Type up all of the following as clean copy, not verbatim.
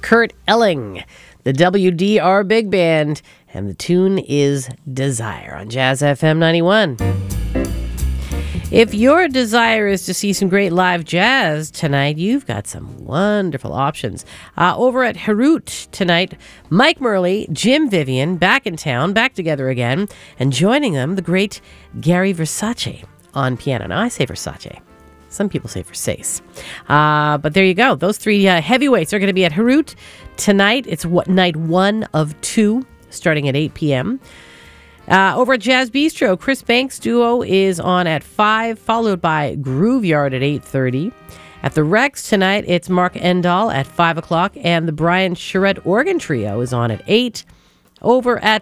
Kurt Elling, the WDR Big Band, and the tune is Desire on Jazz FM 91. If your desire is to see some great live jazz tonight, you've got some wonderful options. Over at Harut tonight, Mike Murley, Jim Vivian, back in town, back together again, and joining them, the great Gary Versace on piano. Now, I say Versace. Some people say Versace. But there you go. Those three heavyweights are going to be at Harut tonight. It's night 1 of 2, starting at 8 p.m., over at Jazz Bistro, Chris Banks Duo is on at 5, followed by Groove Yard at 8:30. At the Rex tonight, it's Mark Endall at 5 o'clock, and the Brian Charette Organ Trio is on at 8. Over at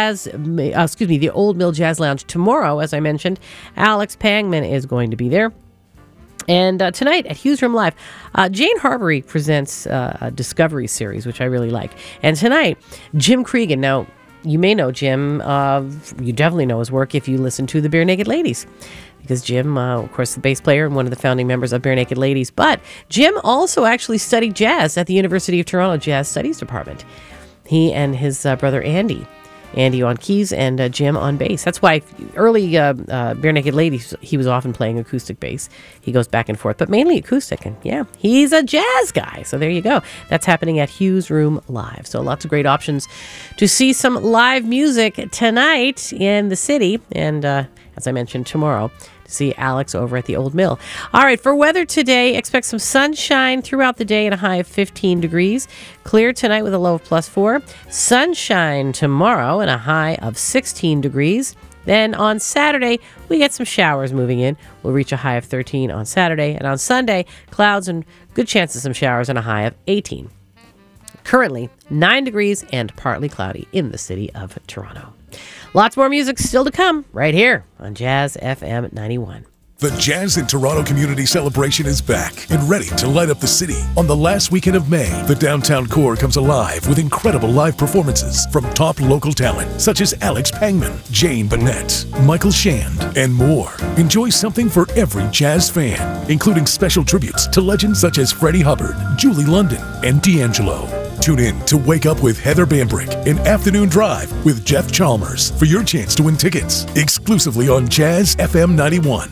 the the Old Mill Jazz Lounge tomorrow, as I mentioned, Alex Pangman is going to be there. And tonight at Hughes Room Live, Jane Harbury presents a Discovery series, which I really like. And tonight, Jim Cregan. Now, you may know Jim, you definitely know his work if you listen to the Bare Naked Ladies, because Jim, of course, the bass player and one of the founding members of Bare Naked Ladies, but Jim also actually studied jazz at the University of Toronto Jazz Studies Department. He and his brother Andy on keys and Jim on bass. That's why early Bare Naked Ladies, he was often playing acoustic bass. He goes back and forth, but mainly acoustic. And yeah, he's a jazz guy. So there you go. That's happening at Hughes Room Live. So lots of great options to see some live music tonight in the city. And as I mentioned, tomorrow, to see Alex over at the Old Mill. All right, for weather today, expect some sunshine throughout the day and a high of 15 degrees. Clear tonight with a low of +4. Sunshine tomorrow and a high of 16 degrees. Then on Saturday, we get some showers moving in. We'll reach a high of 13 on Saturday. And on Sunday, clouds and good chance of some showers and a high of 18. Currently, 9 degrees and partly cloudy in the city of Toronto. Lots more music still to come right here on Jazz FM 91. The Jazz in Toronto Community Celebration is back and ready to light up the city. On the last weekend of May, the downtown core comes alive with incredible live performances from top local talent such as Alex Pangman, Jane Bennett, Michael Shand, and more. Enjoy something for every jazz fan, including special tributes to legends such as Freddie Hubbard, Julie London, and D'Angelo. Tune in to Wake Up with Heather Bambrick and Afternoon Drive with Jeff Chalmers for your chance to win tickets exclusively on Jazz FM 91.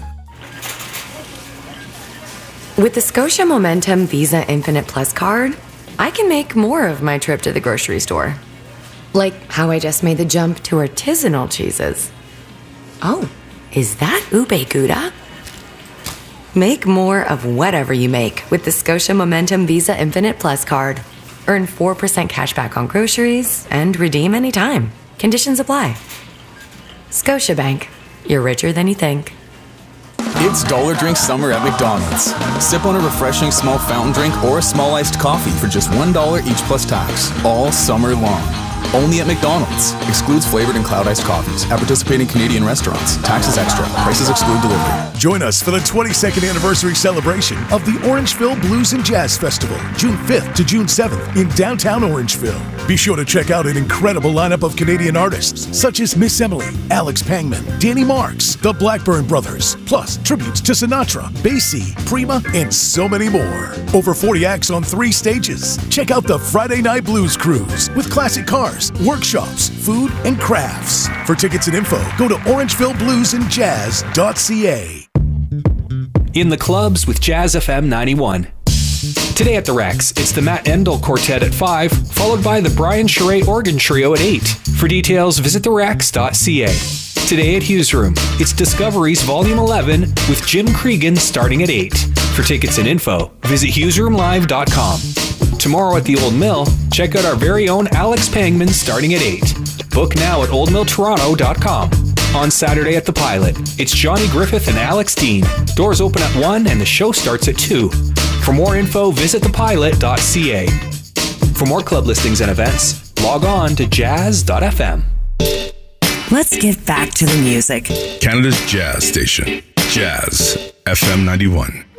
With the Scotia Momentum Visa Infinite Plus card, I can make more of my trip to the grocery store. Like how I just made the jump to artisanal cheeses. Oh, is that ube gouda? Make more of whatever you make with the Scotia Momentum Visa Infinite Plus card. Earn 4% cash back on groceries and redeem anytime. Conditions apply. Scotiabank. You're richer than you think. It's Dollar Drink Summer at McDonald's. Sip on a refreshing small fountain drink or a small iced coffee for just $1 each plus tax, all summer long. Only at McDonald's. Excludes flavored and cloud iced coffees. At participating Canadian restaurants. Taxes extra. Prices exclude delivery. Join us for the 22nd anniversary celebration of the Orangeville Blues and Jazz Festival, June 5th to June 7th in downtown Orangeville. Be sure to check out an incredible lineup of Canadian artists such as Miss Emily, Alex Pangman, Danny Marks, the Blackburn Brothers, plus tributes to Sinatra, Basie, Prima, and so many more. Over 40 acts on 3 stages. Check out the Friday Night Blues Cruise with classic cars, workshops, food, and crafts. For tickets and info, go to orangevillebluesandjazz.ca. In the clubs with Jazz FM 91. Today at the Rex, it's the Matt Endall Quartet at 5, followed by the Brian Charette Organ Trio at 8. For details, visit therex.ca. Today at Hughes Room, it's Discoveries Volume 11 with Jim Cregan starting at 8. For tickets and info, visit hughesroomlive.com. Tomorrow at the Old Mill, check out our very own Alex Pangman starting at 8. Book now at oldmilltoronto.com. On Saturday at the Pilot, it's Johnny Griffith and Alex Dean. Doors open at 1 and the show starts at 2. For more info, visit thepilot.ca. For more club listings and events, log on to jazz.fm. Let's get back to the music. Canada's Jazz Station, Jazz FM 91.